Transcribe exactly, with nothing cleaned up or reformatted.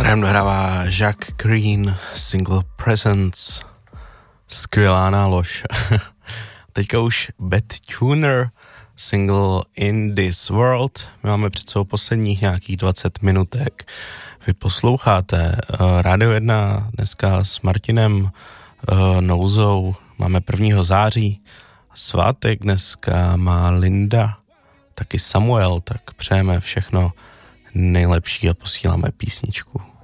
Závěrem dohrává Jack Green, single Presence, skvělá nálož. Teďka už Beth Tuner, single In This World. My máme před sebou posledních nějakých dvacet minutek. Vy posloucháte uh, Rádio jedna dneska s Martinem uh, Nouzou. Máme prvního září. Svátek dneska má Linda, taky Samuel, tak přejeme všechno nejlepší a posíláme písničku.